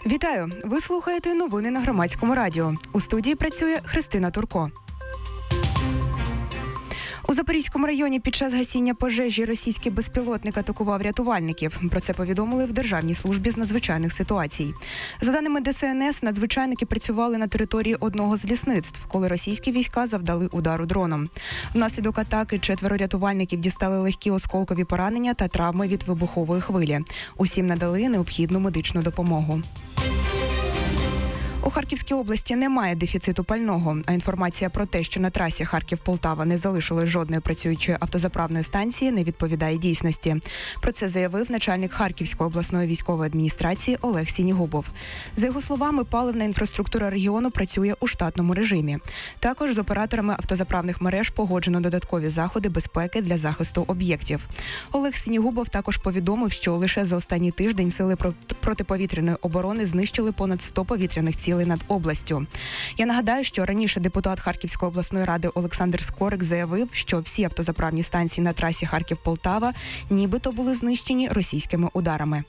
Вітаю! Ви слухаєте новини на Громадському радіо. У студії працює Христина Турко. У Запорізькому районі під час гасіння пожежі російський безпілотник атакував рятувальників. Про це повідомили в Державній службі з надзвичайних ситуацій. За даними ДСНС, надзвичайники працювали на території одного з лісництв, коли російські війська завдали удару дроном. Внаслідок атаки 4 рятувальників дістали легкі осколкові поранення та травми від вибухової хвилі. Усім надали необхідну медичну допомогу. У Харківській області немає дефіциту пального, а інформація про те, що на трасі Харків-Полтава не залишилось жодної працюючої автозаправної станції, не відповідає дійсності. Про це заявив начальник Харківської обласної військової адміністрації Олег Сінігубов. За його словами, паливна інфраструктура регіону працює у штатному режимі. Також з операторами автозаправних мереж погоджено додаткові заходи безпеки для захисту об'єктів. Олег Сінігубов також повідомив, що лише за останній тиждень сили протиповітряної оборони знищили понад 100 повітряних цілей над областю. Я нагадаю, що раніше депутат Харківської обласної ради Олександр Скорик заявив, що всі автозаправні станції на трасі Харків-Полтава нібито були знищені російськими ударами.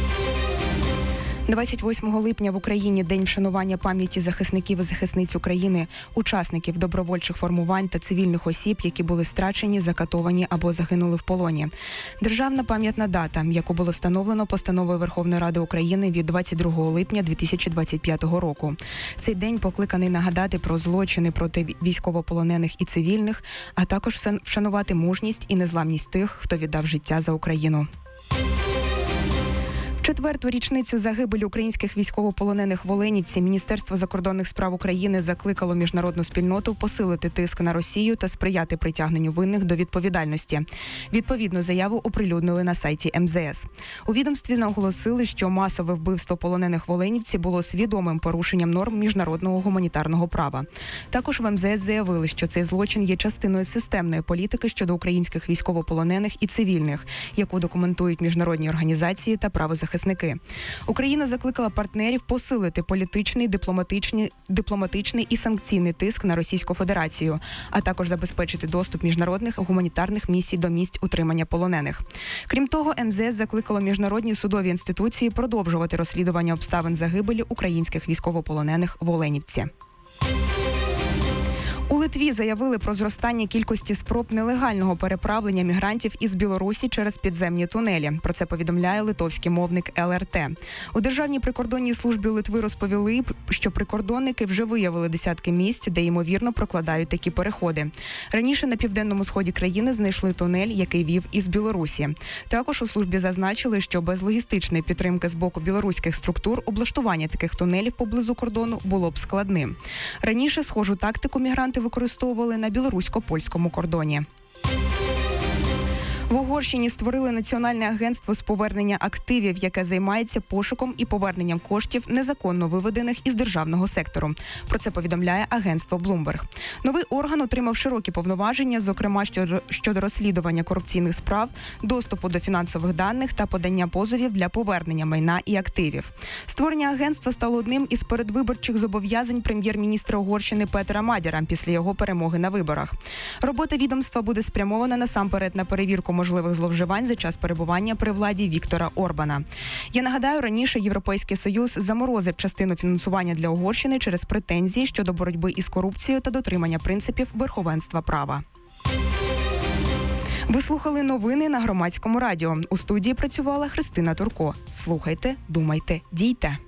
28 липня в Україні – День вшанування пам'яті захисників і захисниць України, учасників добровольчих формувань та цивільних осіб, які були страчені, закатовані або загинули в полоні. Державна пам'ятна дата, яку було встановлено постановою Верховної Ради України від 22 липня 2025 року. Цей день покликаний нагадати про злочини проти військовополонених і цивільних, а також вшанувати мужність і незламність тих, хто віддав життя за Україну. Четверту річницю загибелі українських військовополонених в Оленівці Міністерство закордонних справ України закликало міжнародну спільноту посилити тиск на Росію та сприяти притягненню винних до відповідальності. Відповідну заяву оприлюднили на сайті МЗС. У відомстві наголосили, що масове вбивство полонених в Оленівці було свідомим порушенням норм міжнародного гуманітарного права. Також в МЗС заявили, що цей злочин є частиною системної політики щодо українських військовополонених і цивільних, яку документують міжнародні організації та правозахисники. Україна закликала партнерів посилити політичний, дипломатичний і санкційний тиск на Російську Федерацію, а також забезпечити доступ міжнародних гуманітарних місій до місць утримання полонених. Крім того, МЗС закликало міжнародні судові інституції продовжувати розслідування обставин загибелі українських військовополонених в Оленівці. У Литві заявили про зростання кількості спроб нелегального переправлення мігрантів із Білорусі через підземні тунелі. Про це повідомляє литовський мовник ЛРТ. У Державній прикордонній службі Литви розповіли, що прикордонники вже виявили десятки місць, де, ймовірно, прокладають такі переходи. Раніше на південному сході країни знайшли тунель, який вів із Білорусі. Також у службі зазначили, що без логістичної підтримки з боку білоруських структур облаштування таких тунелів поблизу кордону було б складним. Раніше схожу тактику мігранти використовували на білорусько-польському кордоні. В Угорщині створили Національне агентство з повернення активів, яке займається пошуком і поверненням коштів, незаконно виведених із державного сектору. Про це повідомляє агентство Bloomberg. Новий орган отримав широкі повноваження, зокрема щодо розслідування корупційних справ, доступу до фінансових даних та подання позовів для повернення майна і активів. Створення агентства стало одним із передвиборчих зобов'язань прем'єр-міністра Угорщини Петера Мадяра після його перемоги на виборах. Робота відомства буде спрямована насамперед на перевірку можливих зловживань за час перебування при владі Віктора Орбана. Я нагадаю, раніше Європейський Союз заморозив частину фінансування для Угорщини через претензії щодо боротьби із корупцією та дотримання принципів верховенства права. Ви слухали новини на Громадському радіо. У студії працювала Христина Турко. Слухайте, думайте, дійте.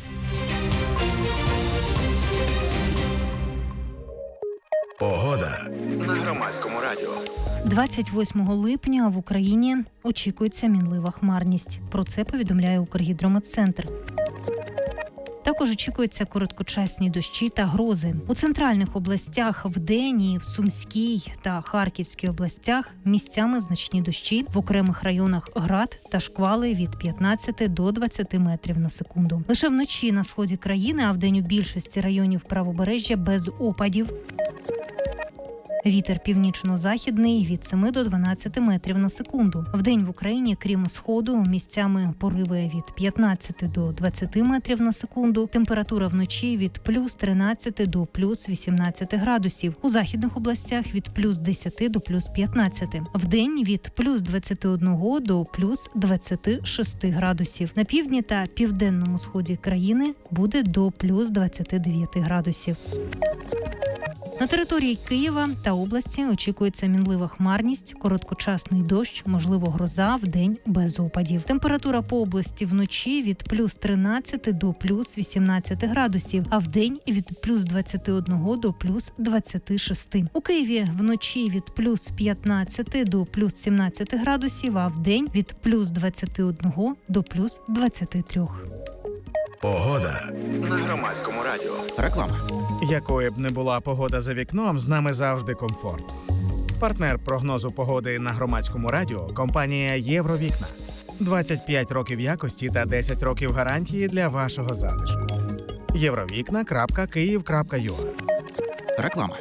Погода на Громадському радіо. 28 липня в Україні очікується мінлива хмарність. Про це повідомляє Укргідрометцентр. Також очікуються короткочасні дощі та грози. У центральних областях вдень і в Сумській та Харківській областях місцями значні дощі, в окремих районах град та шквали від 15 до 20 метрів на секунду. Лише вночі на сході країни, а вдень у більшості районів правобережжя без опадів. Вітер північно-західний від 7 до 12 метрів на секунду. Вдень в Україні, крім сходу, місцями пориви від 15 до 20 метрів на секунду. Температура вночі від плюс 13 до плюс 18 градусів. У західних областях від плюс 10 до плюс 15. Вдень від плюс 21 до плюс 26 градусів. На півдні та південному сході країни буде до плюс 29 градусів. На території Києва та області очікується мінлива хмарність, короткочасний дощ, можливо гроза, вдень без опадів. Температура по області вночі від плюс 13 до плюс 18 градусів, а вдень від плюс 21 до плюс 26. У Києві вночі від плюс 15 до плюс 17 градусів, а вдень від плюс 21 до плюс 23. Погода на Громадському радіо. Реклама. Якою б не була погода за вікном, з нами завжди комфорт. Партнер прогнозу погоди на Громадському радіо – компанія «Євровікна». 25 років якості та 10 років гарантії для вашого затишку. Євровікна.Київ.ua. Реклама.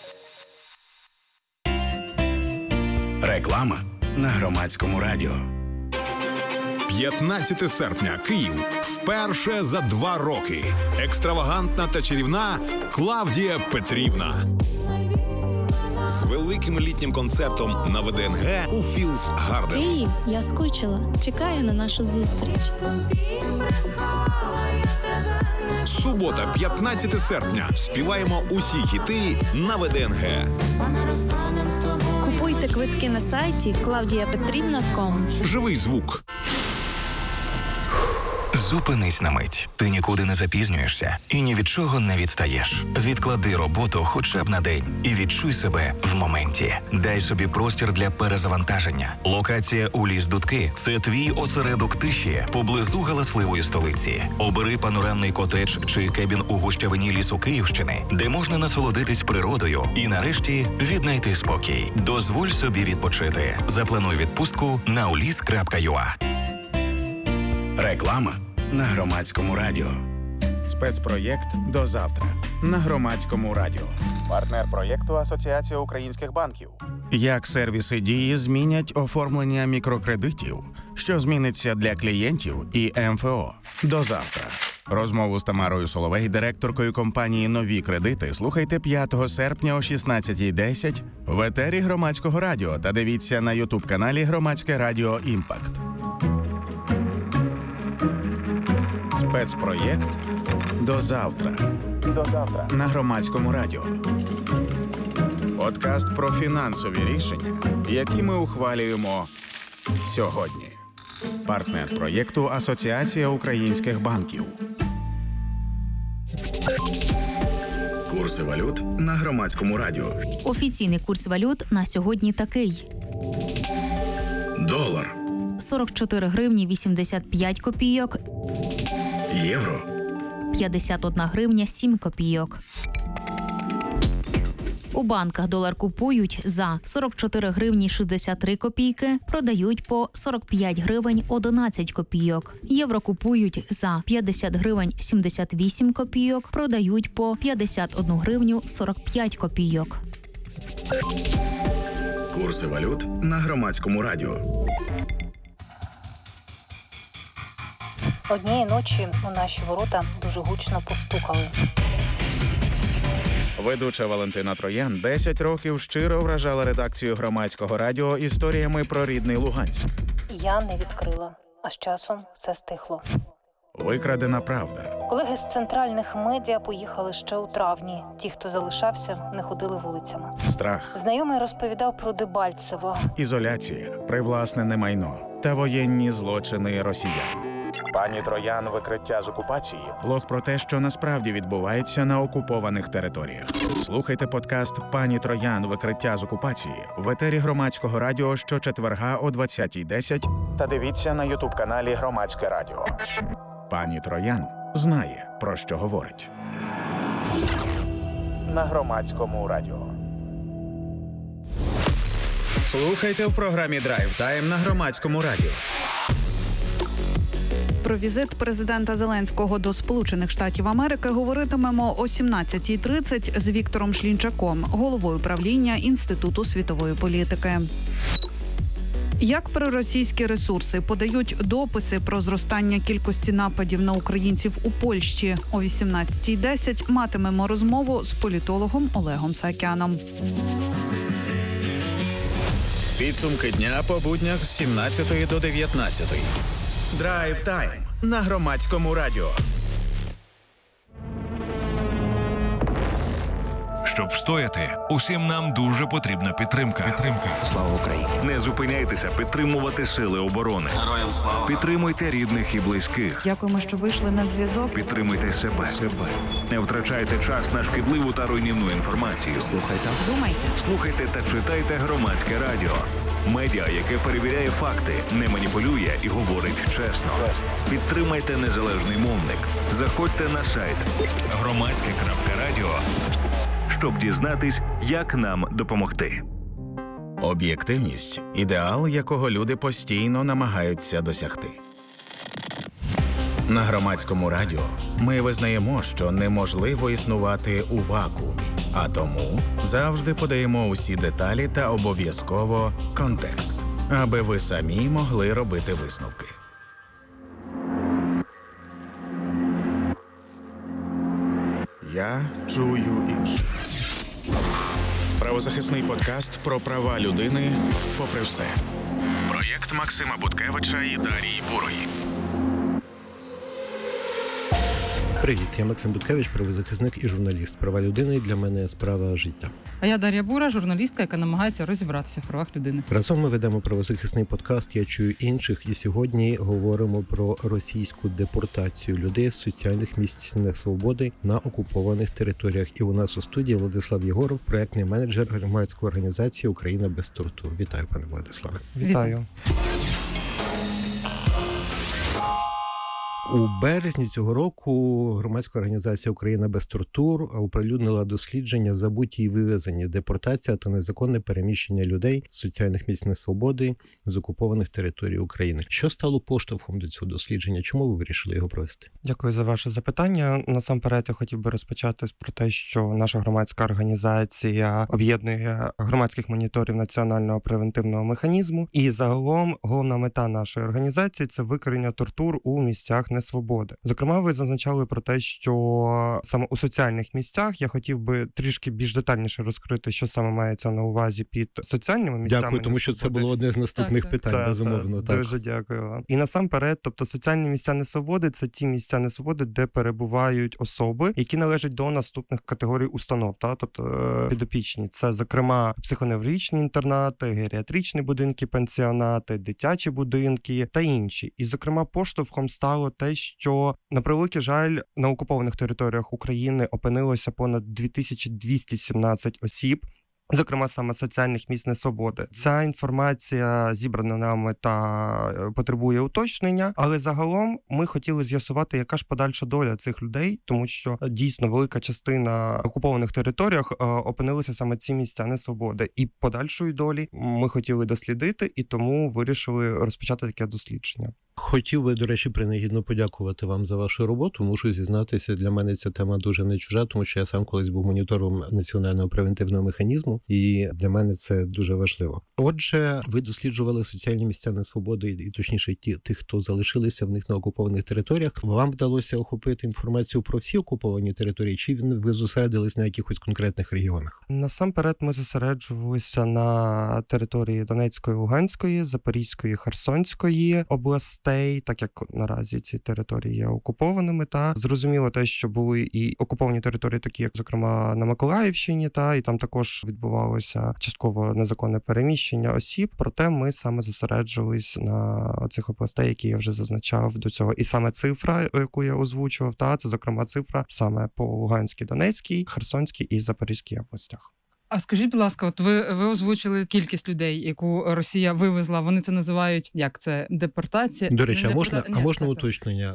Реклама на Громадському радіо. 15 серпня. Київ. Вперше за 2 роки. Екстравагантна та чарівна Клавдія Петрівна. З великим літнім концертом на ВДНГ у Філс Гарден. Київ, я скучила. Чекаю на нашу зустріч. Субота, 15 серпня. Співаємо усі хіти на ВДНГ. Купуйте квитки на сайті claudiapetrivna.com. Живий звук. Зупинись на мить. Ти нікуди не запізнюєшся і ні від чого не відстаєш. Відклади роботу хоча б на день і відчуй себе в моменті. Дай собі простір для перезавантаження. Локація у Ліс-Дудки – це твій осередок тиші поблизу галасливої столиці. Обери панорамний котедж чи кебін у гущавині лісу Київщини, де можна насолодитись природою і нарешті віднайти спокій. Дозволь собі відпочити. Заплануй відпустку на ulis.ua. Реклама на Громадському радіо. Спецпроєкт «До завтра» на Громадському радіо. Партнер проєкту Асоціація українських банків. Як сервіси Дії змінять оформлення мікрокредитів? Що зміниться для клієнтів і МФО? До завтра. Розмову з Тамарою Соловей, директоркою компанії «Нові кредити», слухайте 5 серпня о 16:10 в етері Громадського радіо та дивіться на ютуб-каналі Громадське радіо «Імпакт». Спецпроєкт «До завтра». До завтра на Громадському радіо. Подкаст про фінансові рішення, які ми ухвалюємо сьогодні. Партнер проєкту Асоціація українських банків. Курси валют на Громадському радіо. Офіційний курс валют на сьогодні такий. Долар. 44 гривні 85 копійок. Євро. 51 гривня 7 копійок. У банках долар купують за 44 гривні 63 копійки, продають по 45 гривень 11 копійок. Євро купують за 50 гривень 78 копійок, продають по 51 гривню 45 копійок. Курси валют на Громадському радіо. Однієї ночі у наші ворота дуже гучно постукали. Ведуча Валентина Троян 10 років щиро вражала редакцію Громадського радіо історіями про рідний Луганськ. Я не відкрила, а з часом все стихло. Викрадена правда. Колеги з центральних медіа поїхали ще у травні. Ті, хто залишався, не ходили вулицями. Страх. Знайомий розповідав про Дебальцево. Ізоляція, привласнене майно та воєнні злочини росіян. Пані Троян «Викриття з окупації» – блог про те, що насправді відбувається на окупованих територіях. Слухайте подкаст «Пані Троян. Викриття з окупації» в етері Громадського радіо щочетверга о 20:10 та дивіться на ютуб-каналі Громадське радіо. Пані Троян знає, про що говорить. На Громадському радіо. Слухайте в програмі «Драйв Тайм» на Громадському радіо. Про візит президента Зеленського до Сполучених Штатів Америки говоритимемо о 17:30 з Віктором Шлінчаком, головою правління Інституту світової політики. Як проросійські ресурси подають дописи про зростання кількості нападів на українців у Польщі? О 18:10 матимемо розмову з політологом Олегом Саакяном. Підсумки дня по буднях з 17 до 19. Драйв-тайм на Громадському радіо. Щоб встояти, усім нам дуже потрібна підтримка. Слава Україні! Не зупиняйтеся підтримувати сили оборони. Героям слава! Підтримуйте рідних і близьких. Дякуємо, що вийшли на зв'язок. Підтримуйте себе. Не втрачайте час на шкідливу та руйнівну інформацію. Слухайте та читайте Громадське радіо. Медіа, яке перевіряє факти, не маніпулює і говорить чесно. Підтримайте незалежний мовник. Заходьте на сайт громадське.радіо, щоб дізнатись, як нам допомогти. Об'єктивність – ідеал, якого люди постійно намагаються досягти. На Громадському радіо ми визнаємо, що неможливо існувати у вакуумі, а тому завжди подаємо усі деталі та обов'язково контекст, аби ви самі могли робити висновки. Я чую інших. Правозахисний подкаст про права людини попри все. Проєкт Максима Буткевича і Дарії Бурої. Привіт, я Максим Буткевич, правозахисник і журналіст. Права людини для мене справа життя. А я Дар'я Бура, журналістка, яка намагається розібратися в правах людини. Разом ми ведемо правозахисний подкаст «Я чую інших» і сьогодні говоримо про російську депортацію людей з соціальних місць несвободи на окупованих територіях. І у нас у студії Владислав Єгоров, проєктний менеджер громадської організації «Україна без тортур». Вітаю, пане Владиславе. Вітаю. У березні цього року громадська організація «Україна без тортур» оприлюднила дослідження «Забуті і вивезені. Депортація та незаконне переміщення людей з соціальних місць несвободи з окупованих територій України». Що стало поштовхом до цього дослідження? Чому ви вирішили його провести? Дякую за ваше запитання. Насамперед я хотів би розпочати про те, що наша громадська організація об'єднує громадських моніторів національного превентивного механізму. І загалом головна мета нашої організації – це викорінення тортур у місцях несвободи. Зокрема, ви зазначали про те, що саме у соціальних місцях я хотів би трішки більш детальніше розкрити, що саме мається на увазі під соціальними місцями. Дякую, тому що це було одне з наступних питань, безумовно. Так. Дуже дякую вам. І насамперед, тобто соціальні місця несвободи – це ті місця несвободи, де перебувають особи, які належать до наступних категорій установ, тобто підопічні. Це, зокрема, психоневрологічні інтернати, геріатричні будинки, пансіонати, дитячі будинки та інші. І, зокрема, поштовхом стало те, що, на превеликий жаль, на окупованих територіях України опинилося понад 2217 осіб, зокрема, саме соціальних місць несвободи. Ця інформація зібрана нами та потребує уточнення, але загалом ми хотіли з'ясувати, яка ж подальша доля цих людей, тому що дійсно велика частина окупованих територіях опинилися саме ці місця несвободи. І подальшої долі ми хотіли дослідити, і тому вирішили розпочати таке дослідження. Хотів би, до речі, принагідно подякувати вам за вашу роботу. Мушу зізнатися, для мене ця тема дуже не чужа, тому що я сам колись був монітором національного превентивного механізму, і для мене це дуже важливо. Отже, ви досліджували соціальні місця несвободи, і точніше тих, хто залишилися в них на окупованих територіях. Вам вдалося охопити інформацію про всі окуповані території, чи ви зосередились на якихось конкретних регіонах? Насамперед ми зосереджувалися на території Донецької, Луганської, Запорізької, Херсонської областей, так як наразі ці території є окупованими. Та зрозуміло те, що були і окуповані території, такі як, зокрема, на Миколаївщині, і там також відбувалося частково незаконне переміщення осіб. Проте ми саме зосереджувались на цих областей, які я вже зазначав до цього. І саме цифра, яку я озвучував, це, зокрема, цифра саме по Луганській, Донецькій, Херсонській і Запорізькій областях. А скажіть, будь ласка, от ви озвучили кількість людей, яку Росія вивезла. Вони це називають, як це, депортація? До речі, можна уточнення?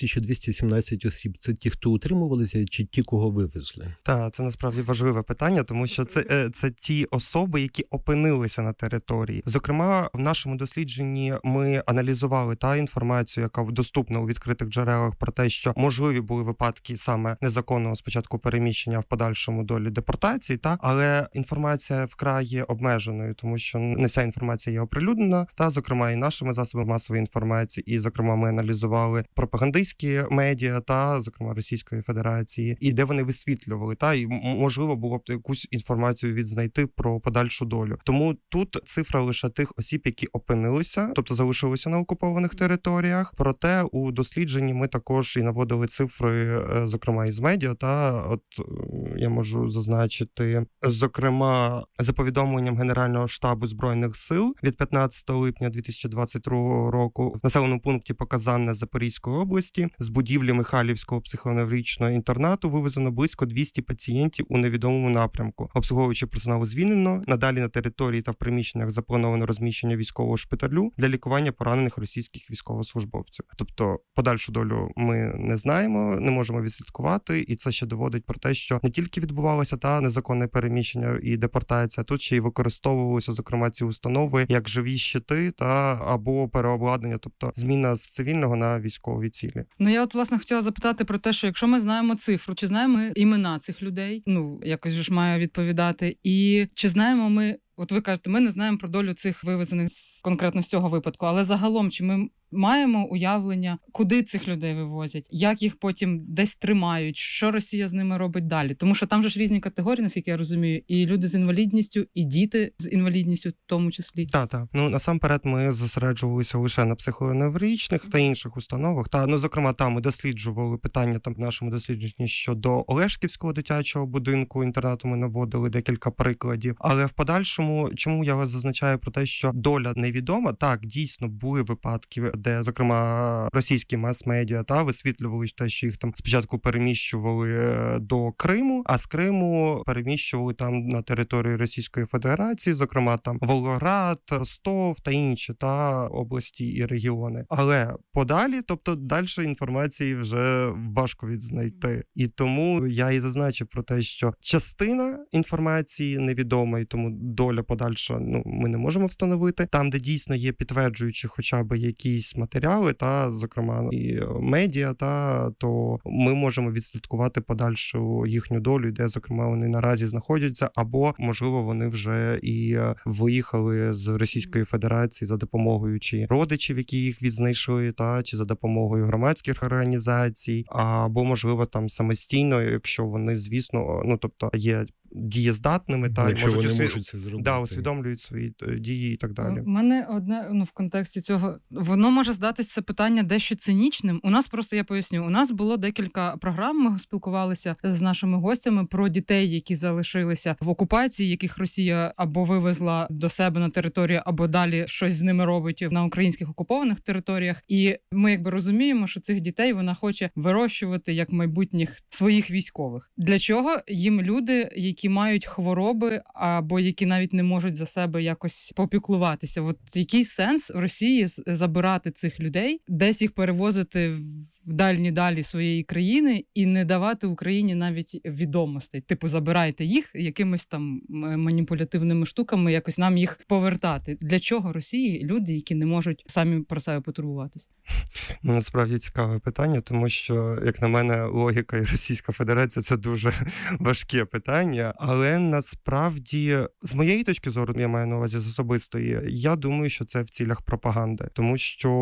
2217 осіб – це ті, хто утримувалися, чи ті, кого вивезли? Так, це насправді важливе питання, тому що це ті особи, які опинилися на території. Зокрема, в нашому дослідженні ми аналізували та інформацію, яка доступна у відкритих джерелах про те, що можливі були випадки саме незаконного спочатку переміщення, в подальшому долі депортації, але інформація вкрай є обмеженою, тому що не вся інформація є оприлюднена, зокрема і нашими засобами масової інформації, і, зокрема, ми аналізували пропагандистські медіа, зокрема Російської Федерації, і де вони висвітлювали, і можливо було б якусь інформацію відзнайти про подальшу долю. Тому тут цифра лише тих осіб, які опинилися, тобто залишилися на окупованих територіях. Проте у дослідженні ми також і наводили цифри, зокрема із медіа, от я можу зазначити, зокрема, за повідомленням Генерального штабу Збройних сил від 15 липня 2022 року в населеному пункті Показанне Запорізької області з будівлі Михайлівського психоневрологічного інтернату вивезено близько 200 пацієнтів у невідомому напрямку. Обслуговуючи персоналу звільнено, надалі на території та в приміщеннях заплановано розміщення військового шпиталю для лікування поранених російських військовослужбовців. Тобто подальшу долю ми не знаємо, не можемо відслідкувати, і це ще доводить про те, що не тільки відбувалося незаконне переміщення і депортація, тут ще й використовувалися, зокрема, ці установи як живі щити або переобладнання, тобто зміна з цивільного на військові цілі. Я власне хотіла запитати про те, що якщо ми знаємо цифру, чи знаємо ми імена цих людей, якось ж має відповідати, і чи знаємо ми, от ви кажете, ми не знаємо про долю цих вивезених конкретно з цього випадку, але загалом, чи ми маємо уявлення, куди цих людей вивозять, як їх потім десь тримають, що Росія з ними робить далі? Тому що там же ж різні категорії, наскільки я розумію, і люди з інвалідністю, і діти з інвалідністю в тому числі. Так. Насамперед ми зосереджувалися лише на психоневрологічних та інших установах. Зокрема, ми досліджували питання в нашому дослідженні щодо Олешківського дитячого будинку, інтернату ми наводили декілька прикладів. Але в подальшому, чому я зазначаю про те, що доля невідома, так, дійсно були випадки, де, зокрема, російські мас-медіа висвітлювали те, що їх там спочатку переміщували до Криму, а з Криму переміщували на територію Російської Федерації, зокрема Волгоград, Ростов та інші області і регіони. Але подалі, тобто далі інформації вже важко відзнайти. І тому я і зазначив про те, що частина інформації невідома, і тому доля подальша ми не можемо встановити. Там, де дійсно є підтверджуючі хоча б якісь матеріали, зокрема і медіа, то ми можемо відслідкувати подальшу їхню долю, де, зокрема, вони наразі знаходяться, або, можливо, вони вже і виїхали з Російської Федерації за допомогою чи родичів, які їх відзнайшли, чи за допомогою громадських організацій, або, можливо, самостійно, якщо вони, звісно, тобто є дієздатними, можуть це зробити. Усвідомлюють свої дії і так далі. У мене одне, в контексті цього, воно може здатися це питання дещо цинічним. У нас просто, я поясню, у нас було декілька програм, ми спілкувалися з нашими гостями про дітей, які залишилися в окупації, яких Росія або вивезла до себе на територію, або далі щось з ними робить на українських окупованих територіях. І ми розуміємо, що цих дітей вона хоче вирощувати як майбутніх своїх військових. Для чого їм люди, які мають хвороби, або які навіть не можуть за себе якось попіклуватися? От який сенс в Росії забирати цих людей, десь їх перевозити в дальні далі своєї країни і не давати Україні навіть відомостей? Типу, забирайте їх якимись маніпулятивними штуками, якось нам їх повертати. Для чого Росії люди, які не можуть самі про себе потурбуватися? Насправді цікаве питання, тому що, як на мене, логіка і Російська Федерація – це дуже важке питання, але насправді, з моєї точки зору, я маю на увазі з особистої, я думаю, що це в цілях пропаганди, тому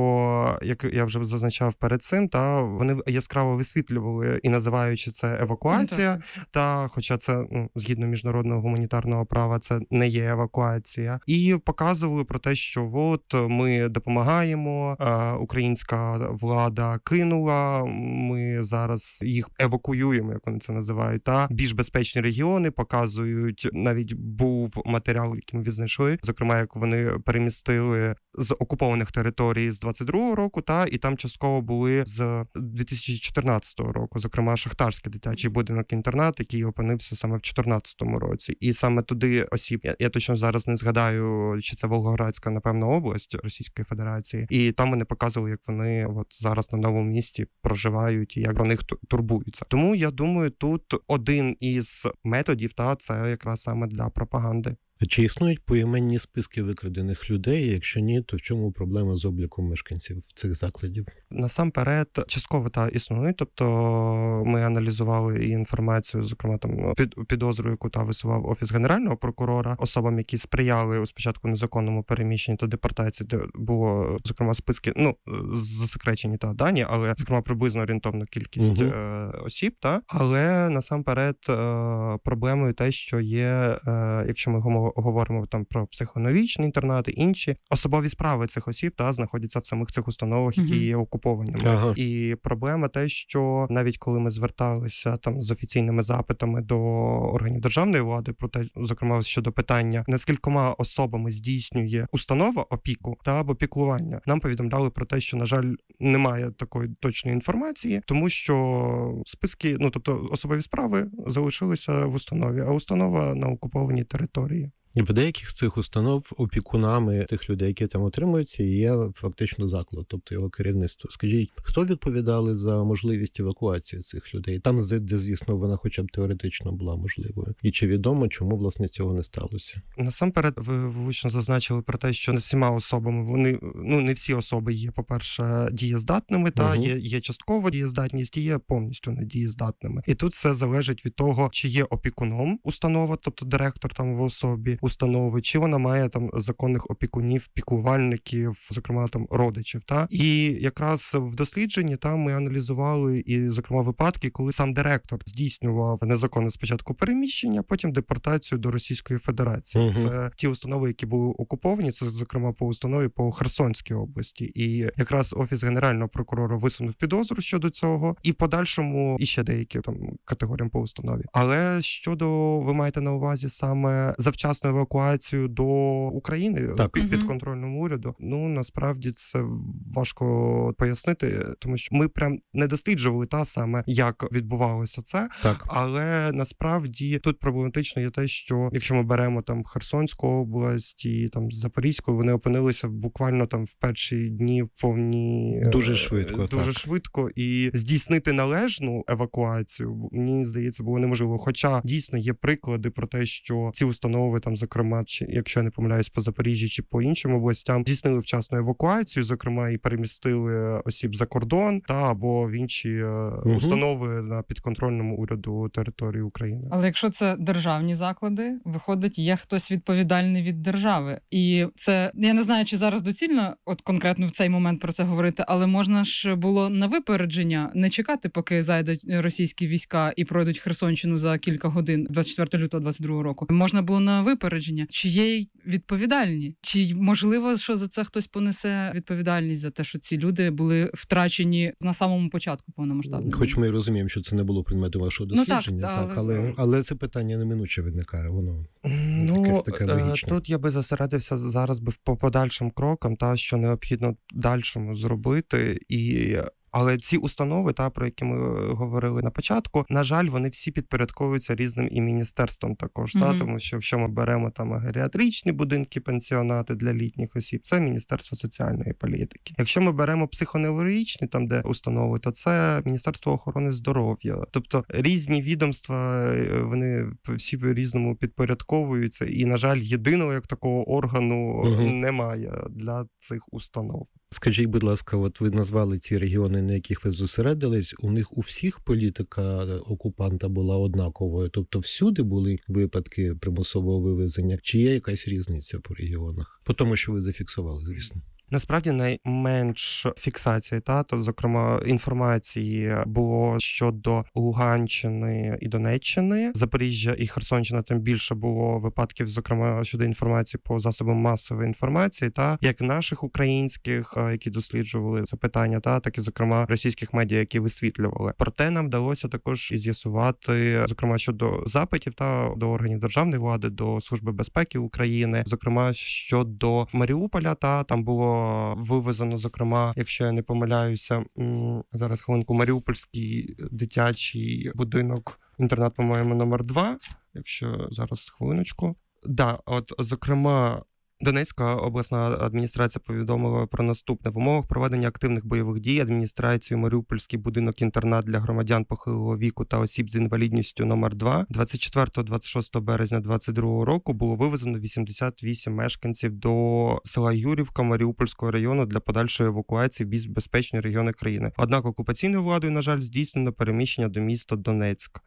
що, як я вже зазначав перед цим, вони яскраво висвітлювали і називаючи це евакуація, хоча це, згідно міжнародного гуманітарного права, це не є евакуація, і показували про те, що от ми допомагаємо, українська влада кинула, ми зараз їх евакуюємо, як вони це називають, більш безпечні регіони, показують, навіть був матеріал, який ми відзнайшли, зокрема, як вони перемістили з окупованих територій з 22-го року, і там частково були з 2014 року, зокрема Шахтарський дитячий будинок-інтернат, який опинився саме в 2014 році. І саме туди осіб, я точно зараз не згадаю, чи це Волгоградська, напевно, область Російської Федерації, і там вони показували, як вони зараз на новому місці проживають і як про них турбуються. Тому я думаю, тут один із методів, це якраз саме для пропаганди. Чи існують поіменні списки викрадених людей? Якщо ні, то в чому проблема з обліком мешканців цих закладів? Насамперед, частково існують. Тобто ми аналізували і інформацію, зокрема там підозру, яку висував Офіс Генерального прокурора, особам, які сприяли у спочатку незаконному переміщенні та депортації, де було, зокрема, списки, засекречені дані, але, зокрема, приблизно орієнтовна кількість осіб. Але насамперед проблемою те, що є, якщо ми говоримо там про психоневрологічні інтернати, інші особові справи цих осіб знаходяться в самих цих установах, які є окупованими. І проблема те, що навіть коли ми зверталися там з офіційними запитами до органів державної влади, про те, зокрема щодо питання, наскількома особами здійснює установа опіку або піклування, нам повідомляли про те, що, на жаль, немає такої точної інформації, тому що списки, тобто особові справи залишилися в установі, а установа на окупованій території. В деяких з цих установ опікунами тих людей, які там отримуються, є фактично заклад, тобто його керівництво. Скажіть, хто відповідали за можливість евакуації цих людей? Там, де, звісно, вона хоча б теоретично була можливою. І чи відомо, чому, власне, цього не сталося? Насамперед, ви влучно зазначили про те, що не всіма особами, не всі особи є, по-перше, дієздатними, є частково дієздатність, і є повністю недієздатними. І тут все залежить від того, чи є опікуном установа, тобто директор там в особі установи, чи вона має там законних опікунів, піклувальників, зокрема там родичів. І якраз в дослідженні ми аналізували і, зокрема, випадки, коли сам директор здійснював незаконне спочатку переміщення, потім депортацію до Російської Федерації. Це ті установи, які були окуповані, це, зокрема, по установі по Херсонській області. І якраз Офіс Генерального прокурора висунув підозру щодо цього, і в подальшому іще деякі там категоріям по установі. Але щодо, ви маєте на увазі саме завчасну евакуацію до України під контрольним уряду, насправді це важко пояснити, тому що ми прям не досліджували саме, як відбувалося це. Але насправді тут проблематично є те, що якщо ми беремо там Херсонську область і там Запорізьку, вони опинилися буквально там в перші дні повні дуже швидко, і здійснити належну евакуацію, мені здається, було неможливо. Хоча дійсно є приклади про те, що ці установи там, зокрема, якщо я не помиляюсь, по Запоріжжі чи по іншим областям, здійснили вчасну евакуацію, зокрема, і перемістили осіб за кордон або в інші установи на підконтрольному уряду території України. Але якщо це державні заклади, виходить, є хтось відповідальний від держави. І це, я не знаю, чи зараз доцільно конкретно в цей момент про це говорити, але можна ж було на випередження не чекати, поки зайдуть російські війська і пройдуть Херсонщину за кілька годин 24 лютого 22 року. Можна було на випередження. Чи є відповідальні? Чи можливо, що за це хтось понесе відповідальність за те, що ці люди були втрачені на самому початку повномасштабного? Хоч ми розуміємо, що це не було предметом вашого дослідження, але це питання неминуче виникає, воно таке логічне. Тут я би зосередився зараз по подальшим крокам, що необхідно дальшому зробити, але ці установи, про які ми говорили на початку, на жаль, вони всі підпорядковуються різним і міністерством також, тому що якщо ми беремо там геріатричні будинки, пенсіонати для літніх осіб, це Міністерство соціальної політики. Якщо ми беремо психоневрологічні, там де установи, то це Міністерство охорони здоров'я. Тобто різні відомства, вони всі по-різному підпорядковуються, і, на жаль, єдиного як такого органу немає для цих установ. Скажіть, будь ласка, от ви назвали ці регіони, на яких ви зосередились, у них у всіх політика окупанта була однаковою? Тобто всюди були випадки примусового вивезення? Чи є якась різниця по регіонах? По тому, що ви зафіксували, звісно. Насправді найменш фіксації, то, зокрема, інформації було щодо Луганщини і Донеччини, Запоріжжя і Херсонщина, тим більше було випадків, зокрема, щодо інформації по засобам масової інформації, як наших українських, які досліджували це питання, так і, зокрема, російських медіа, які висвітлювали. Проте нам вдалося також і з'ясувати, зокрема, щодо запитів до органів державної влади, до Служби безпеки України, зокрема, щодо Маріуполя, там було було вивезено, зокрема, якщо я не помиляюся, зараз хвилинку, Маріупольський дитячий будинок, інтернат, по-моєму, номер 2, якщо зараз хвилиночку. От, зокрема, Донецька обласна адміністрація повідомила про наступне. В умовах проведення активних бойових дій адміністрацією Маріупольський будинок-інтернат для громадян похилого віку та осіб з інвалідністю номер 2 24-26 березня 2022 року було вивезено 88 мешканців до села Юрівка Маріупольського району для подальшої евакуації в більш безпечні регіони країни. Однак окупаційною владою, на жаль, здійснено переміщення до міста Донецьк.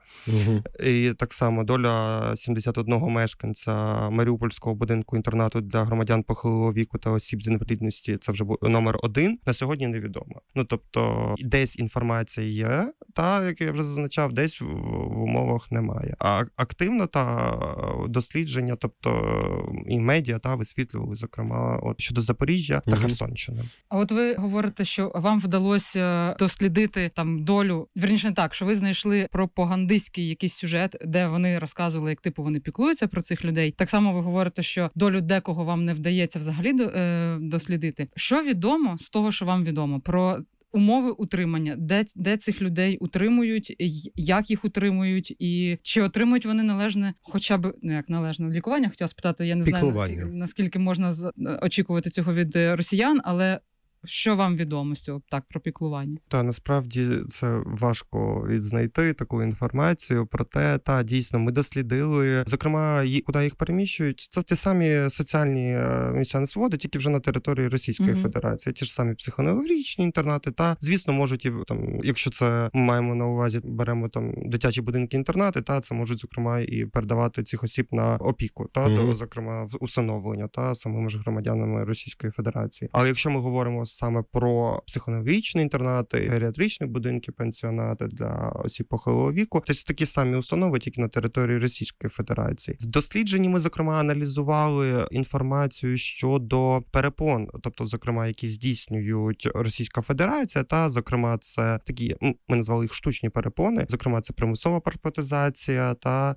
І так само доля 71 мешканця Маріупольського будинку-інтернату для громадян похилого віку та осіб з інвалідності, це вже номер 1, на сьогодні невідомо. Тобто, десь інформація є, як я вже зазначав, десь в умовах немає. А активно дослідження, тобто і медіа висвітлювали, зокрема, щодо Запоріжжя та Херсонщини. А от ви говорите, що вам вдалося дослідити там долю, вірніше не так, що ви знайшли пропагандистський якийсь сюжет, де вони розказували, як вони піклуються про цих людей. Так само ви говорите, що долю декого вам не вдається взагалі дослідити. Що відомо з того, що вам відомо про умови утримання, де цих людей утримують, як їх утримують, і чи отримують вони належне, хоча б, як належне лікування, хотіла спитати, я не знаю, наскільки можна очікувати цього від росіян, але що вам відомо з цього про піклування? Насправді це важко відзнайти таку інформацію, проте, дійсно, ми дослідили, зокрема, куди їх переміщують. Це ті самі соціальні місця несвободи, тільки вже на території Російської Федерації. Ті ж самі психоневрологічні інтернати, звісно, можуть, якщо це ми маємо на увазі, беремо дитячі будинки-інтернати, це можуть, зокрема, і передавати цих осіб на опіку, зокрема, в усиновлення, самими ж громадянами Російської Федерації. Але якщо ми говоримо саме про психоневрологічні інтернати, геріатричні будинки, пенсіонати для осіб похилого віку. Це ж такі самі установи, тільки на території Російської Федерації. В дослідженні ми, зокрема, аналізували інформацію щодо перепон, тобто, зокрема, які здійснюють Російська Федерація, зокрема, це такі, ми назвали їх штучні перепони, зокрема, це примусова парпатизація,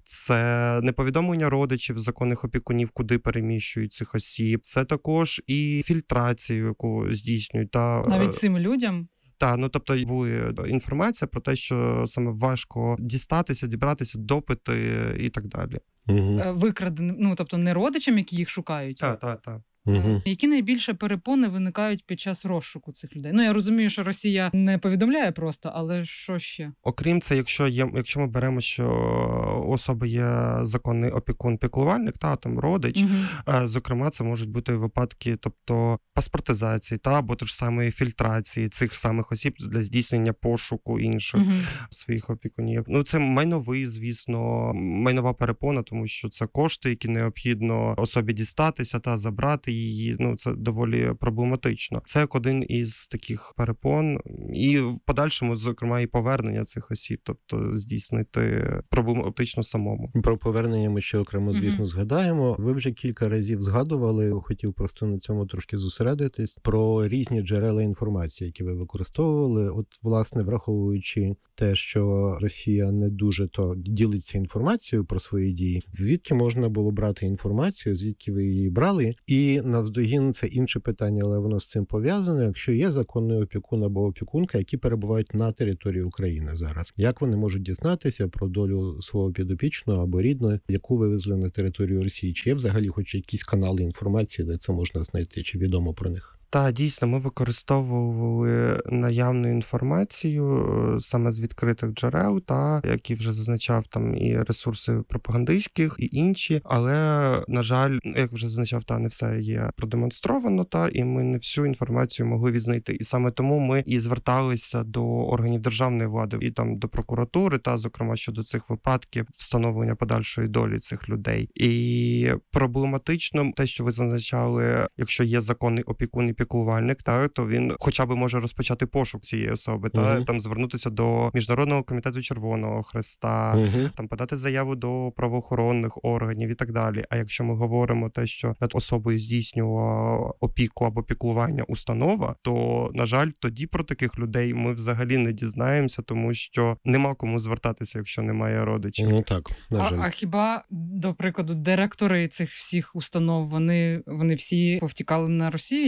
це неповідомлення родичів, законних опікунів, куди переміщують цих осіб, це також і фільтрацію, яку здійснюють. Навіть цим людям? Тобто була інформація про те, що саме важко дістатися, дібратися, допити і так далі. Викрадені, тобто не родичам, які їх шукають? Так. Які найбільше перепони виникають під час розшуку цих людей? Я розумію, що Росія не повідомляє просто, але що ще? Окрім це, якщо ми беремо, що у особи є законний опікун-піклувальник, родич, зокрема, це можуть бути випадки, тобто паспортизації, або ж самої фільтрації цих самих осіб для здійснення пошуку інших своїх опікунів. Це майновий, звісно, майнова перепона, тому що це кошти, які необхідно особі дістатися та забрати її, це доволі проблематично. Це як один із таких перепон, і в подальшому, зокрема, і повернення цих осіб, тобто здійснити проблематично самому. Про повернення ми ще окремо, звісно, згадаємо. Ви вже кілька разів згадували, хотів просто на цьому трошки зосередитись, про різні джерела інформації, які ви використовували. От, власне, враховуючи те, що Росія не дуже ділиться інформацією про свої дії, звідки можна було брати інформацію, звідки ви її брали, і навздогін це інше питання, але воно з цим пов'язано. Якщо є законний опікун або опікунка, які перебувають на території України зараз, як вони можуть дізнатися про долю свого підопічного або рідної, яку вивезли на територію Росії? Чи є взагалі хоч якісь канали інформації, де це можна знайти, чи відомо про них? Дійсно, ми використовували наявну інформацію саме з відкритих джерел, які вже зазначав і ресурси пропагандистських, і інші, але, на жаль, як вже зазначав, не все є продемонстровано, і ми не всю інформацію могли відзнайти. І саме тому ми і зверталися до органів державної влади, і до прокуратури, зокрема, щодо цих випадків встановлення подальшої долі цих людей. І проблематично те, що ви зазначали, якщо є законний опікун і піклувальник, то він хоча б може розпочати пошук цієї особи, звернутися до Міжнародного комітету Червоного Хреста, подати заяву до правоохоронних органів і так далі. А якщо ми говоримо те, що над особою здійснювала опіку або піклування установа, то, на жаль, тоді про таких людей ми взагалі не дізнаємося, тому що нема кому звертатися, якщо немає родичів. Так, на жаль. А хіба, до прикладу, директори цих всіх установ, вони всі повтікали на Росію, як ви розказали?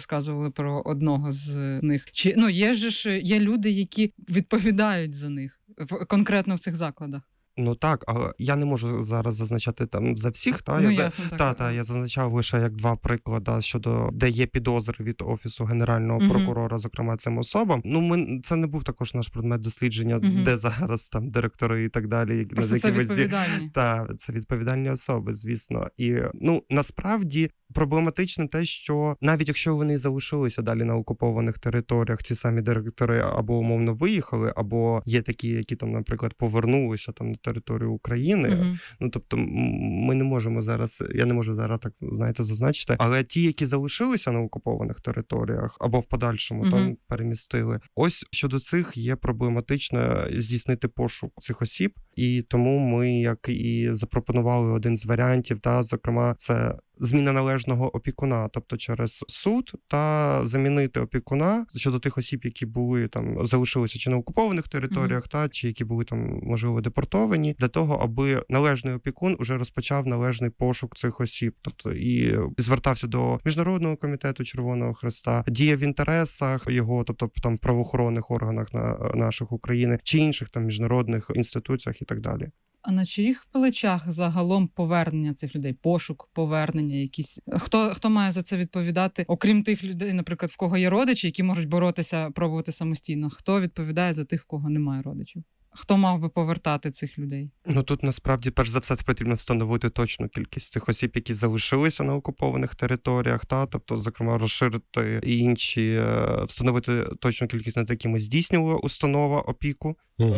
розказували про одного з них. Чи є люди, які відповідають за них конкретно в цих закладах? Ну так, але я не можу зараз зазначати там за всіх. Я зазначав лише як 2 приклади щодо де є підозри від Офісу Генерального прокурора, зокрема цим особам. Це не був також наш предмет дослідження, де зараз там директори і так далі. Просто це відповідальні. Це відповідальні особи, звісно. І насправді проблематично те, що навіть якщо вони залишилися далі на окупованих територіях, ці самі директори або умовно виїхали, або є такі, які там, наприклад, повернулися там на територію України. Тобто ми не можемо зараз, я не можу зараз так, зазначити, але ті, які залишилися на окупованих територіях або в подальшому там перемістили, ось щодо цих є проблематично здійснити пошук цих осіб, і тому ми, як і запропонували один з варіантів, зокрема, це зміна належного опікуна, тобто через суд, та замінити опікуна щодо тих осіб, які були там, залишилися чи на окупованих територіях, чи які були там, можливо, депортовані, для того, аби належний опікун уже розпочав належний пошук цих осіб, тобто і звертався до Міжнародного комітету Червоного Хреста, діяв в інтересах його, тобто там в правоохоронних органах наших України чи інших там міжнародних інституціях і так далі. А на чиїх плечах загалом повернення цих людей, пошук, повернення якісь? Хто має за це відповідати? Окрім тих людей, наприклад, в кого є родичі, які можуть боротися, пробувати самостійно. Хто відповідає за тих, в кого немає родичів? Хто мав би повертати цих людей? Тут насправді, перш за все, потрібно встановити точну кількість цих осіб, які залишилися на окупованих територіях, тобто, зокрема, розширити і інші, встановити точну кількість, над якими здійснювала установа опіку.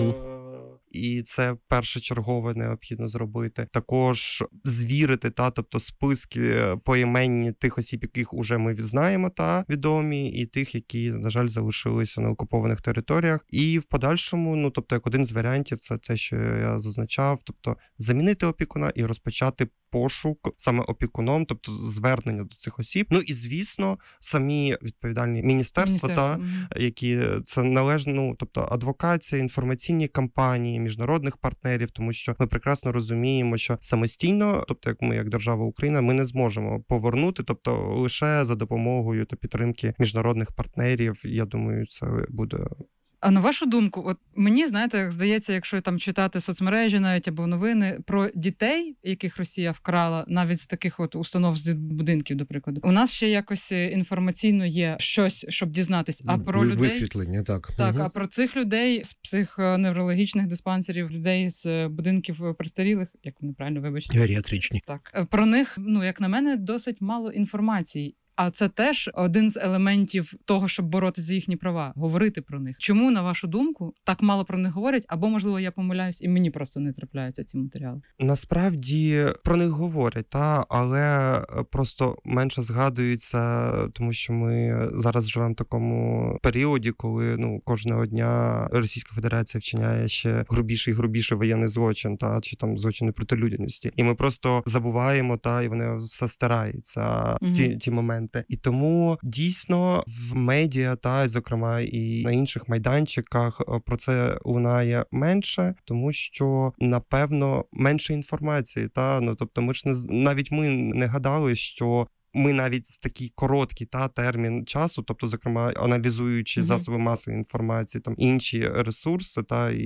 І це першочергове необхідно зробити. Також звірити, тобто списки поіменні тих осіб, яких уже ми знаємо, відомі, і тих, які, на жаль, залишилися на окупованих територіях. І в подальшому, тобто, як один з варіантів, це те, що я зазначав, тобто замінити опікуна і розпочати пошук саме опікуном, тобто звернення до цих осіб. І, звісно, самі відповідальні міністерства, які це належно, тобто адвокація, інформаційні кампанії, міжнародних партнерів, тому що ми прекрасно розуміємо, що самостійно, тобто як ми, як держава Україна, ми не зможемо повернути, тобто лише за допомогою та підтримки міжнародних партнерів. Я думаю, це буде. А на вашу думку, мені, здається, якщо там читати соцмережі навіть або новини про дітей, яких Росія вкрала, навіть з таких установ, з будинків, до прикладу, у нас ще якось інформаційно є щось, щоб дізнатись. А про людей... Висвітлення, так. А про цих людей з психоневрологічних диспансерів, людей з будинків престарілих, як вони правильно, вибачте? Геріатричні. Так. Про них, як на мене, досить мало інформації. А це теж один з елементів того, щоб боротися за їхні права, говорити про них. Чому, на вашу думку, так мало про них говорять? Або, можливо, я помиляюсь, і мені просто не трапляються ці матеріали? Насправді, про них говорять, але просто менше згадується, тому що ми зараз живемо в такому періоді, коли кожного дня Російська Федерація вчиняє ще грубіший і грубіший воєнний злочин, чи там злочини проти людяності. І ми просто забуваємо, і вони все стирається, ті моменти. І тому дійсно в медіа, зокрема і на інших майданчиках, про це лунає менше, тому що, напевно, менше інформації. Тобто ми ж навіть ми не гадали, що ми навіть в такий короткий термін часу, тобто, зокрема, аналізуючи засоби масової інформації, там інші ресурси,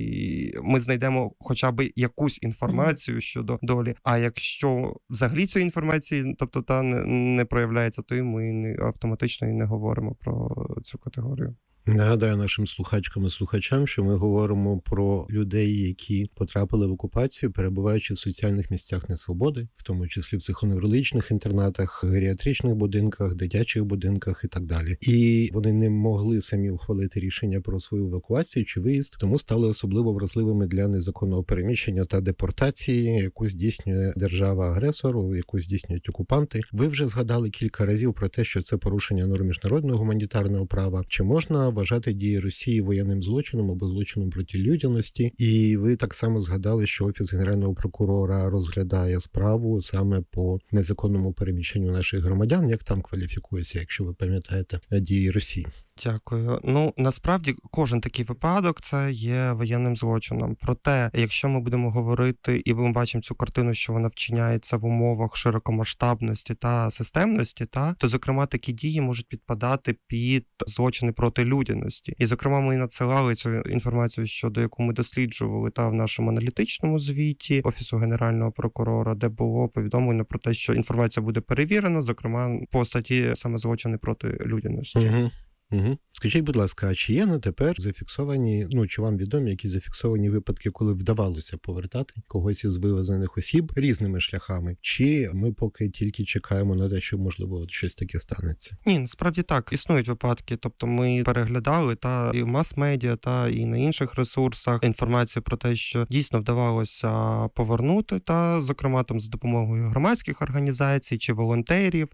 і ми знайдемо хоча б якусь інформацію щодо долі. А якщо взагалі цієї інформації, тобто не проявляється, то і ми автоматично і не говоримо про цю категорію. Нагадаю нашим слухачкам і слухачам, що ми говоримо про людей, які потрапили в окупацію, перебуваючи в соціальних місцях несвободи, в тому числі в психоневрологічних інтернатах, геріатричних будинках, дитячих будинках і так далі. І вони не могли самі ухвалити рішення про свою евакуацію чи виїзд, тому стали особливо вразливими для незаконного переміщення та депортації, яку здійснює держава-агресор, яку здійснюють окупанти. Ви вже згадали кілька разів про те, що це порушення норм міжнародного гуманітарного права. Чи можна вважати дії Росії воєнним злочином або злочином проти людяності? І ви так само згадали, що Офіс Генерального прокурора розглядає справу саме по незаконному переміщенню наших громадян. Як там кваліфікується, якщо ви пам'ятаєте, дії Росії? Дякую. Насправді кожен такий випадок це є воєнним злочином. Проте, якщо ми будемо говорити і ми бачимо цю картину, що вона вчиняється в умовах широкомасштабності та системності, то, зокрема, такі дії можуть підпадати під злочини проти людяності. І, зокрема, ми надсилали цю інформацію, щодо яку ми досліджували в нашому аналітичному звіті Офісу Генерального прокурора, де було повідомлено про те, що інформація буде перевірена, зокрема, по статті саме злочини проти людяності. Угу. Скажіть, будь ласка, а чи є на тепер зафіксовані, чи вам відомі які зафіксовані випадки, коли вдавалося повертати когось із вивезених осіб різними шляхами? Чи ми поки тільки чекаємо на те, що, можливо, щось таке станеться? Ні, насправді так. Існують випадки. Тобто ми переглядали і в мас-медіа, і на інших ресурсах інформацію про те, що дійсно вдавалося повернути, зокрема, за допомогою громадських організацій чи волонтерів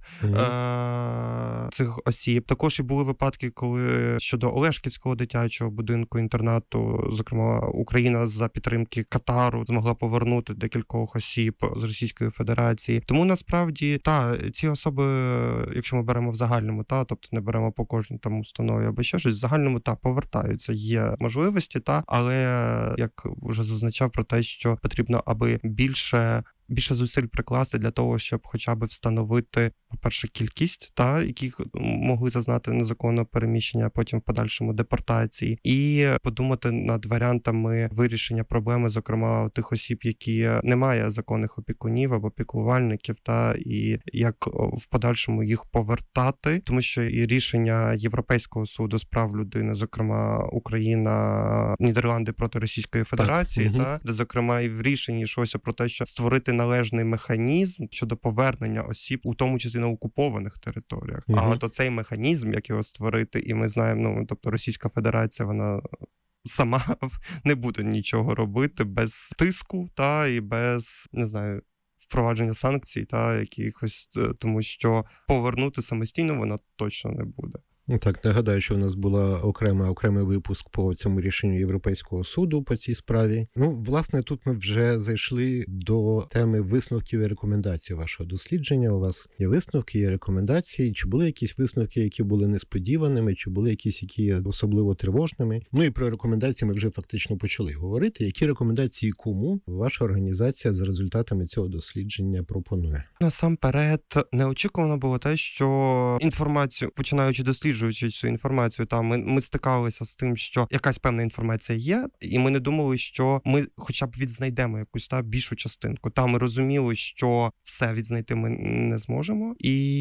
цих осіб. Також і були випадки, коли щодо Олешківського дитячого будинку-інтернату, зокрема, Україна за підтримки Катару змогла повернути декількох осіб з Російської Федерації. Тому, насправді, ці особи, якщо ми беремо в загальному, тобто не беремо по кожній установі або ще щось, в загальному, повертаються. Є можливості, але, як вже зазначав про те, що потрібно, аби більше зусиль прикласти для того, щоб хоча б встановити, по-перше, кількість, яких могли зазнати незаконного переміщення, а потім в подальшому депортації, і подумати над варіантами вирішення проблеми, зокрема, тих осіб, які не мають законних опікунів або піклувальників, і як в подальшому їх повертати, тому що і рішення Європейського суду з прав людини, зокрема, Україна, Нідерланди проти Російської Федерації, де, зокрема, і в рішенні йшлося про те, що створити належний механізм щодо повернення осіб, у тому числі на окупованих територіях. А от цей механізм, як його створити, і ми знаємо, тобто Російська Федерація, вона сама не буде нічого робити без тиску, і без, не знаю, впровадження санкцій, якихось, тому що повернути самостійно вона точно не буде. Так, нагадаю, що у нас була окремий випуск по цьому рішенню Європейського суду по цій справі. Власне, тут ми вже зайшли до теми висновків і рекомендацій вашого дослідження. У вас є висновки, є рекомендації. Чи були якісь висновки, які були несподіваними, чи були якісь, які є особливо тривожними? І про рекомендації ми вже фактично почали говорити. Які рекомендації кому ваша організація за результатами цього дослідження пропонує? Насамперед, неочікувано було те, що інформацію, починаючи досліджувати цю інформацію, ми стикалися з тим, що якась певна інформація є, і ми не думали, що ми хоча б відзнайдемо якусь більшу частинку. Ми розуміли, що все відзнайти ми не зможемо,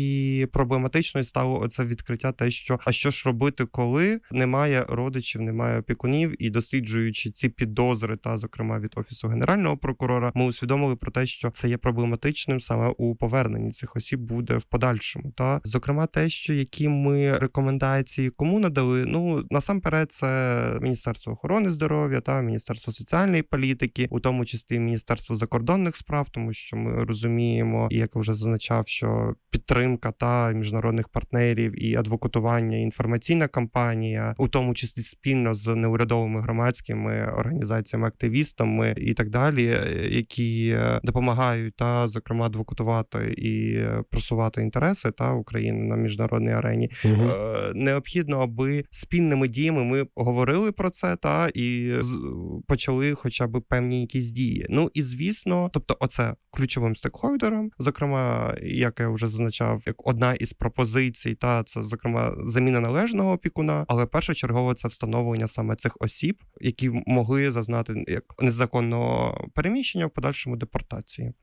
і проблематичною стало це відкриття те, що а що ж робити, коли немає родичів, немає опікунів, і досліджуючи ці підозри, зокрема від Офісу Генерального прокурора, ми усвідомили про те, що це є проблематичним саме у поверненні цих осіб буде в подальшому. Зокрема, те, що які ми рекомендації кому надали, насамперед це Міністерство охорони здоров'я, Міністерство соціальної політики, у тому числі Міністерство закордонних справ, тому що ми розуміємо, і як вже зазначав, що підтримка міжнародних партнерів і адвокатування, і інформаційна кампанія, у тому числі спільно з неурядовими громадськими організаціями, активістами і так далі, які допомагають, зокрема, адвокатувати і просувати інтереси України на міжнародній арені. Необхідно, аби спільними діями ми говорили про це, і почали хоча б певні якісь дії. І, звісно, тобто оце ключовим стейкхолдером, зокрема, як я вже зазначав, як одна із пропозицій, це, зокрема, заміна належного опікуна, але першочергово це встановлення саме цих осіб, які могли зазнати як незаконного переміщення в подальшому депортації.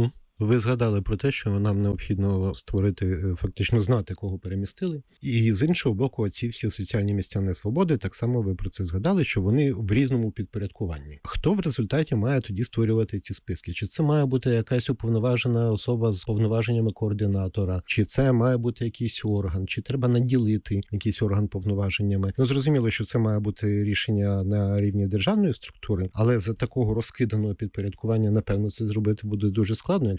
Ви згадали про те, що нам необхідно створити, фактично знати, кого перемістили. І з іншого боку, ці всі соціальні місця несвободи, так само ви про це згадали, що вони в різному підпорядкуванні. Хто в результаті має тоді створювати ці списки? Чи це має бути якась уповноважена особа з повноваженнями координатора? Чи це має бути якийсь орган? Чи треба наділити якийсь орган повноваженнями? Зрозуміло, що це має бути рішення на рівні державної структури, але за такого розкиданого підпорядкування, напевно, це зробити буде дуже складно, якщо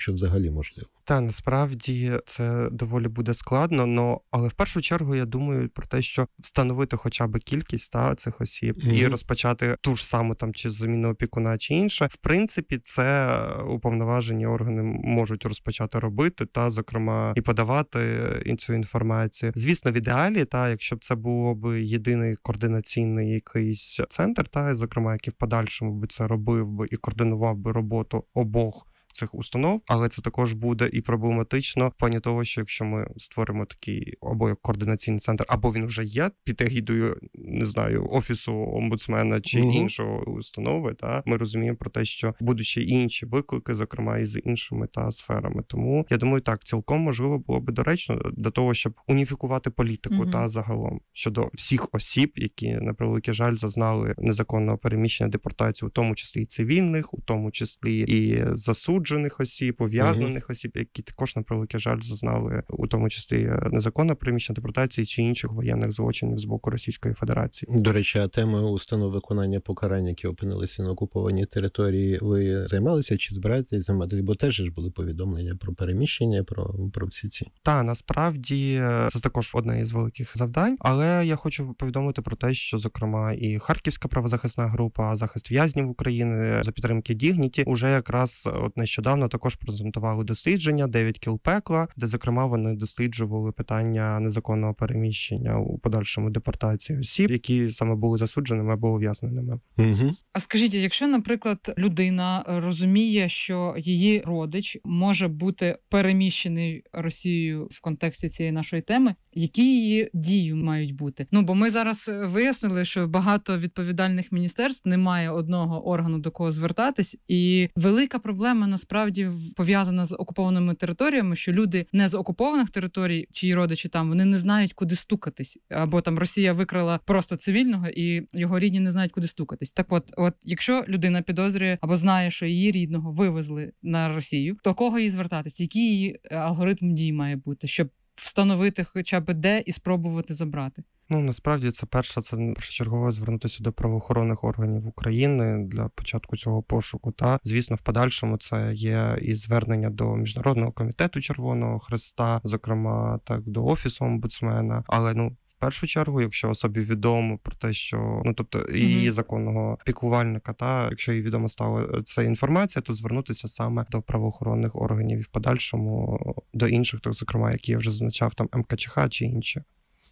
що взагалі можливо. Та насправді це доволі буде складно, але в першу чергу я думаю про те, що встановити хоча б кількість цих осіб і розпочати ту ж саму там чи заміну опікуна чи інше. В принципі, це уповноважені органи можуть розпочати робити, зокрема і подавати цю інформацію. Звісно, в ідеалі, якщо б це було б єдиний координаційний якийсь центр, зокрема, який в подальшому би це робив би і координував би роботу обох цих установ, але це також буде і проблематично в плані того, що якщо ми створимо такий або як координаційний центр, або він вже є під егідою, не знаю, офісу омбудсмена чи іншої установи, ми розуміємо про те, що будуть ще інші виклики, зокрема і з іншими сферами. Тому я думаю, так, цілком можливо було би доречно для того, щоб уніфікувати політику загалом щодо всіх осіб, які на превеликий жаль зазнали незаконного переміщення, депортації, у тому числі і цивільних, у тому числі і засуджених осіб, ув'язнених осіб, які також, на превеликий жаль, зазнали у тому числі незаконного переміщення, депортації чи інших воєнних злочинів з боку Російської Федерації. До речі, а темою установ виконання покарань, які опинилися на окупованій території, ви займалися чи збираєтесь займатися? Бо теж ж були повідомлення про переміщення, про всі ці. Так, насправді це також одне із великих завдань, але я хочу повідомити про те, що, зокрема, і Харківська правозахисна група «Захист в'язнів України» за підтримки Дігніті уже якраз нещодавно також презентували дослідження «9 кіл пекла», де, зокрема, вони досліджували питання незаконного переміщення у подальшому депортації осіб, які саме були засудженими або ув'язненими. А скажіть, якщо, наприклад, людина розуміє, що її родич може бути переміщений Росією в контексті цієї нашої теми, які її дії мають бути? Бо ми зараз вияснили, що багато відповідальних міністерств немає одного органу, до кого звертатись, і велика проблема насправді пов'язана з окупованими територіями, що люди не з окупованих територій, чиї родичі там, вони не знають, куди стукатись. Або там Росія викрала просто цивільного, і його рідні не знають, куди стукатись. Так от якщо людина підозрює або знає, що її рідного вивезли на Росію, то кого їй звертатись? Який її алгоритм дій має бути, щоб встановити хоча б де і спробувати забрати? Насправді це першочергово звернутися до правоохоронних органів України для початку цього пошуку. Звісно, в подальшому це є і звернення до Міжнародного комітету Червоного Хреста, зокрема, так, до Офісу омбудсмена. Але, в першу чергу, якщо особі відомо про те, що, тобто, її законного піклувальника, якщо їй відомо стала ця інформація, то звернутися саме до правоохоронних органів і в подальшому до інших, так, зокрема, які я вже зазначав, там МКЧХ чи інші.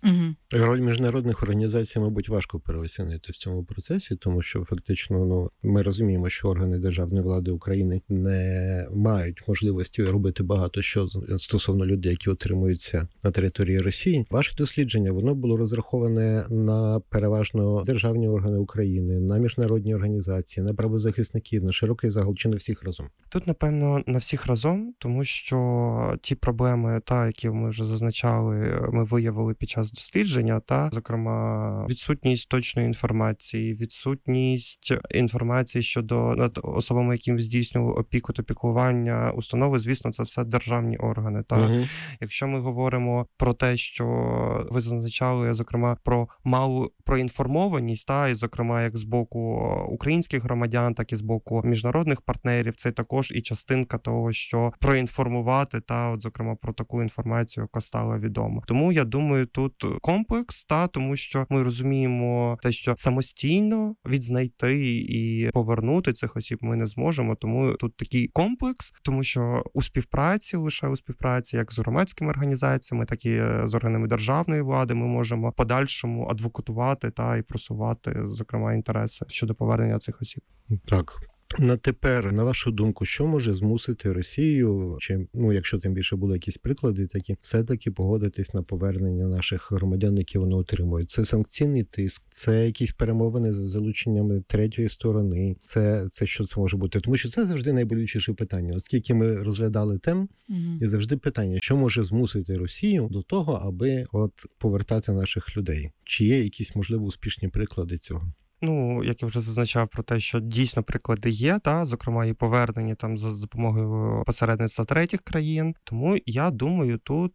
Роль міжнародних організацій, мабуть, важко переоцінити в цьому процесі, тому що фактично ми розуміємо, що органи державної влади України не мають можливості робити багато що стосовно людей, які отримуються на території Росії. Ваше дослідження, воно було розраховане на переважно державні органи України, на міжнародні організації, на правозахисників, на широкий загал, чи на всіх разом? Тут, напевно, на всіх разом, тому що ті проблеми, які ми вже зазначали, ми виявили під час дослідження, зокрема, відсутність точної інформації, відсутність інформації щодо над особами, яким здійснювали опіку та піклування установи, звісно, це все державні органи. Якщо ми говоримо про те, що ви зазначали, зокрема, про малу проінформованість, і, зокрема, як з боку українських громадян, так і з боку міжнародних партнерів, це також і частинка того, що проінформувати, зокрема, про таку інформацію, яка стала відома. Тому, я думаю, тут комплекс, тому що ми розуміємо те, що самостійно відзнайти і повернути цих осіб ми не зможемо, тому тут такий комплекс, тому що лише у співпраці як з громадськими організаціями, так і з органами державної влади ми можемо подальшому адвокатувати і просувати, зокрема, інтереси щодо повернення цих осіб. Так. На тепер, на вашу думку, що може змусити Росію, чи, якщо тим більше були якісь приклади такі, все-таки погодитись на повернення наших громадян, які вони отримують? Це санкційний тиск, це якісь перемовини за залученням третьої сторони, це що це може бути? Тому що це завжди найболючіше питання. Оскільки ми розглядали тем, і завжди питання, що може змусити Росію до того, аби повертати наших людей? Чи є якісь, можливо, успішні приклади цього? Як я вже зазначав про те, що дійсно приклади є, зокрема і повернені за допомогою посередництва третіх країн. Тому я думаю, тут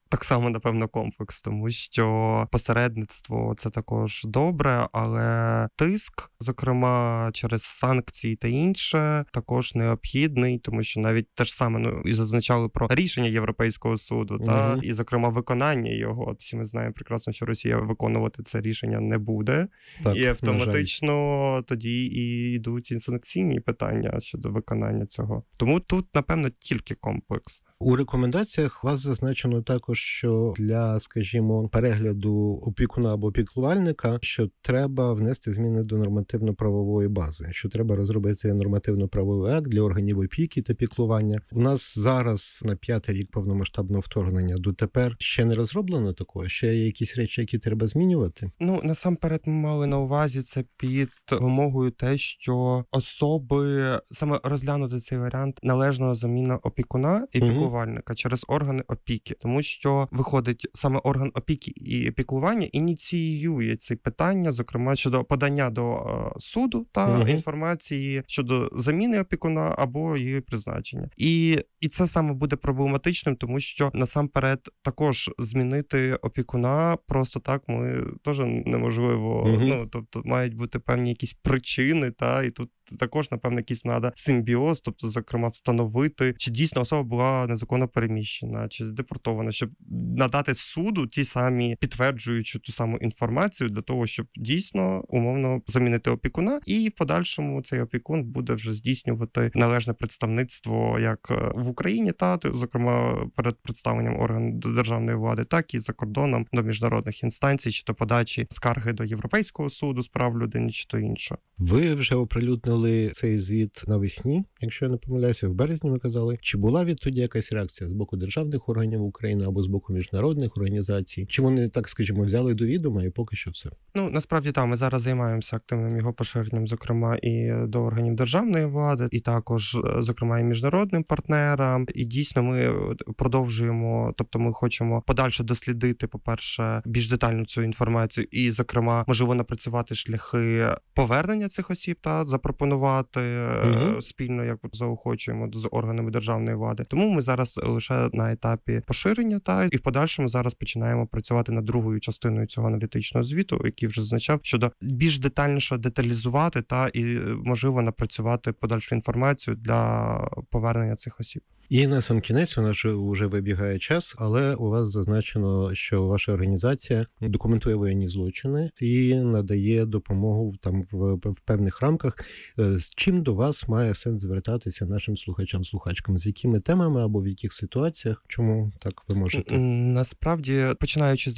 так само, напевно, комплекс, тому що посередництво – це також добре, але тиск, зокрема, через санкції та інше, також необхідний, тому що навіть те ж саме, і зазначали про рішення Європейського суду, та, і, зокрема, виконання його. Всі ми знаємо прекрасно, що Росія виконувати це рішення не буде, так, і автоматично тоді і йдуть і санкційні питання щодо виконання цього. Тому тут, напевно, тільки комплекс. У рекомендаціях вас зазначено також, що для, скажімо, перегляду опікуна або піклувальника, що треба внести зміни до нормативно-правової бази, що треба розробити нормативно-правовий акт для органів опіки та піклування. У нас зараз на 5-й рік повномасштабного вторгнення дотепер ще не розроблено такого? Ще є якісь речі, які треба змінювати? Насамперед ми мали на увазі це під вимогою те, що особи, саме розглянути цей варіант належного заміна опікуна і піклувальника через органи опіки. Тому що, виходить, саме орган опіки і піклування ініціює ці питання, зокрема, щодо подання до суду та інформації щодо заміни опікуна або її призначення. І це саме буде проблематичним, тому що, насамперед, також змінити опікуна просто так ми теж неможливо. Тобто мають бути певні якісь причини, та, і тут також, напевно, якийсь треба симбіоз, тобто, зокрема, встановити, чи дійсно особа була незаконно переміщена, чи депортована, щоб надати суду ті самі підтверджуючи ту саму інформацію для того, щоб дійсно, умовно, замінити опікуна, і в подальшому цей опікун буде вже здійснювати належне представництво як в Україні, та, зокрема, перед представленням органів державної влади, так і за кордоном до міжнародних інстанцій, чи то подачі скарги до Європейського суду з прав людини, чи то інше. Ви вже оприлюднили цей звіт навесні, якщо я не помиляюся, в березні ми казали. Чи була відтоді якась реакція з боку державних органів України або з боку міжнародних організацій? Чи вони, так скажімо, взяли до відома і поки що все? Насправді, ми зараз займаємося активним його поширенням, зокрема, і до органів державної влади, і також, зокрема, і міжнародним партнерам. І дійсно ми продовжуємо, тобто ми хочемо подальше дослідити, по-перше, більш детально цю інформацію і, зокрема, можливо, напрацювати шляхи повернення цих осіб та запропонувати спільно, як заохочуємо з органами державної влади. Тому ми зараз лише на етапі поширення, та і в подальшому зараз починаємо працювати над другою частиною цього аналітичного звіту, який вже зазначав, щодо більш детальніше деталізувати та і, можливо, напрацювати подальшу інформацію для повернення цих осіб. І на сам кінець, у нас вже вибігає час, але у вас зазначено, що ваша організація документує воєнні злочини і надає допомогу там в певних рамках. З чим до вас має сенс звертатися нашим слухачам-слухачкам? З якими темами або в яких ситуаціях? Чому так ви можете? Насправді, починаючи з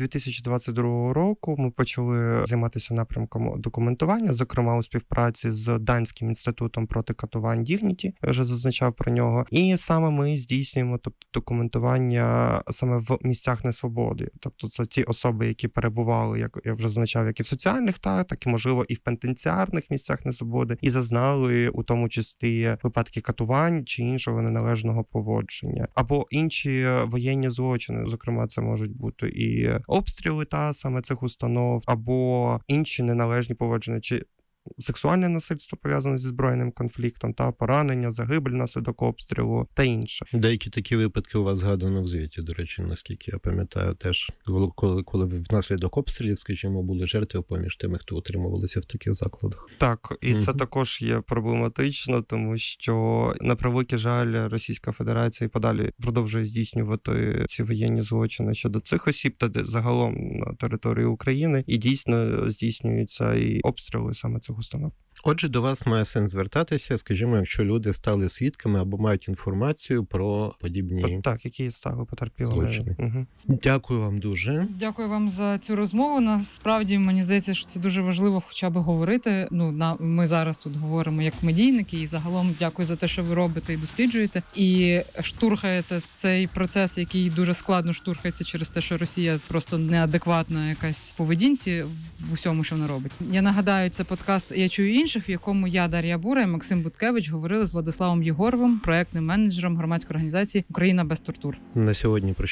2022 року, ми почали займатися напрямком документування, зокрема у співпраці з Данським інститутом проти катувань Dignity, я вже зазначав про нього. І саме ми здійснюємо документування саме в місцях несвободи. Тобто це ті особи, які перебували, як я вже зазначав, як і в соціальних, так і, можливо, і в пенітенціарних місцях несвободи, і зазнали у тому числі випадки катувань чи іншого неналежного поводження. Або інші воєнні злочини, зокрема, це можуть бути і обстріли саме цих установ, або інші неналежні поводження, чи сексуальне насильство пов'язане зі збройним конфліктом, та поранення, загибель внаслідок обстрілу та інше. Деякі такі випадки у вас згадано в звіті, до речі, наскільки я пам'ятаю, теж коли внаслідок обстрілів, скажімо, були жертви поміж тими, хто утримувалися в таких закладах. Так, і це також є проблематично, тому що, на превеликий жаль, Російська Федерація і подалі продовжує здійснювати ці воєнні злочини щодо цих осіб та загалом на території України, і дійсно здійснюються і обстріли саме цих установ. Отже, до вас має сенс звертатися, скажімо, якщо люди стали свідками або мають інформацію про подібні які стали потерпілими. Злочини. Дякую вам дуже. Дякую вам за цю розмову. Насправді, мені здається, що це дуже важливо хоча б говорити. Ми зараз тут говоримо як медійники, і загалом дякую за те, що ви робите і досліджуєте, і штурхаєте цей процес, який дуже складно штурхається через те, що Росія просто неадекватна якась поведінці в усьому, що вона робить. Я нагадаю, це подкаст «Я чую інших», в якому я, Дар'я Бура і Максим Буткевич говорили з Владиславом Єгоровим, проектним менеджером громадської організації «Україна без тортур». На сьогодні